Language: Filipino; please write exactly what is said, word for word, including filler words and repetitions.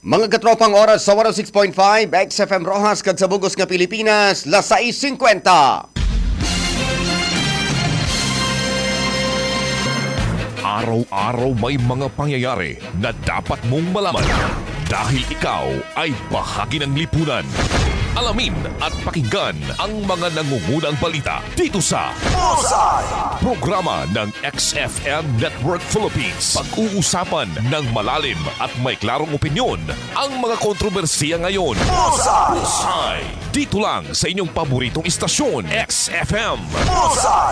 Mga katropang oras sa one oh six point five X F M Rojas kag sa Bugos nga Pilipinas, las sais cincuenta. Araw-araw may mga pangyayari na dapat mong malaman dahil ikaw ay bahagi ng lipunan. Alamin at pakinggan ang mga nangungunang balita dito sa Bullseye! Programa ng X F M Network Philippines. Pag-uusapan ng malalim at may klarong opinyon ang mga kontrobersiya ngayon. Bullseye! Bullseye! Dito lang sa inyong paboritong istasyon, X F M. Bullseye!